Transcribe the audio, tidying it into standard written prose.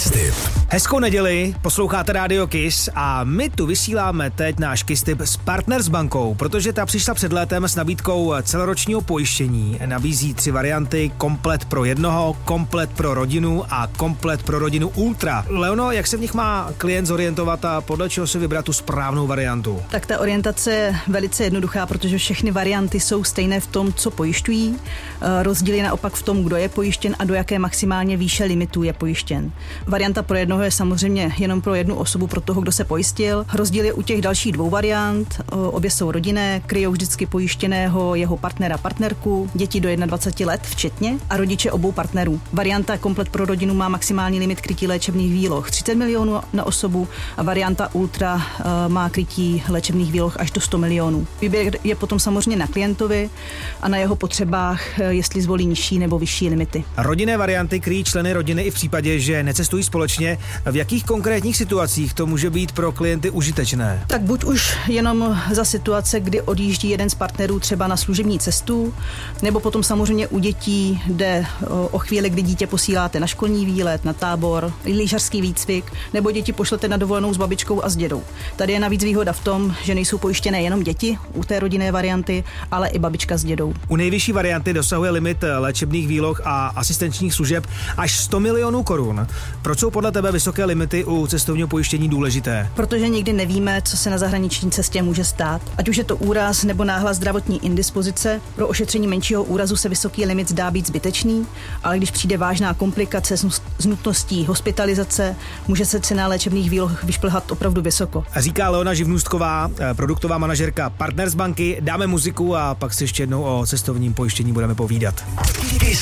Kiss Tip. Hezkou neděli, posloucháte Radio Kiss a my tu vysíláme teď náš Kiss Tip s Partners bankou, protože ta přišla před létem s nabídkou celoročního pojištění. Nabízí 3 varianty, komplet pro jednoho, komplet pro rodinu a komplet pro rodinu Ultra. Leono, jak se v nich má klient zorientovat a podle čeho si vybrat tu správnou variantu? Tak ta orientace je velice jednoduchá, protože všechny varianty jsou stejné v tom, co pojišťují. Rozdíl je naopak v tom, kdo je pojištěn a do jaké maximálně výše limitu je pojištěn. Varianta pro jednoho je samozřejmě jenom pro jednu osobu, pro toho, kdo se pojistil. Rozdíl je u těch dalších 2 variant. Obě jsou rodinné, kryjou vždycky pojištěného, jeho partnera, partnerku, děti do 21 let včetně a rodiče obou partnerů. Varianta komplet pro rodinu má maximální limit krytí léčebných výloh 30 milionů na osobu a varianta Ultra má krytí léčebných výloh až do 100 milionů. Výběr je potom samozřejmě na klientovi a na jeho potřebách, jestli zvolí nižší nebo vyšší limity. Rodinné varianty kryjí členy rodiny i v případě, že necestují společně. V jakých konkrétních situacích to může být pro klienty užitečné? Tak buď už jenom za situace, kdy odjíždí jeden z partnerů třeba na služební cestu, nebo potom samozřejmě u dětí jde o chvíli, kdy dítě posíláte na školní výlet, na tábor, lyžařský výcvik, nebo děti pošlete na dovolenou s babičkou a s dědou. Tady je navíc výhoda v tom, že nejsou pojištěné jenom děti u té rodinné varianty, ale i babička s dědou. U nejvyšší varianty dosahuje limit léčebných výloh a asistenčních služeb až 100 milionů korun. Proč jsou podle tebe vysoké limity u cestovního pojištění důležité? Protože nikdy nevíme, co se na zahraniční cestě může stát. Ať už je to úraz nebo náhlá zdravotní indispozice, pro ošetření menšího úrazu se vysoký limit zdá být zbytečný, ale když přijde vážná komplikace s nutností hospitalizace, může se cena léčebných výloh vyšplhat opravdu vysoko. Říká Leona Živnůstková, produktová manažerka Partners banky. Dáme muziku a pak si ještě jednou o cestovním pojištění budeme povídat.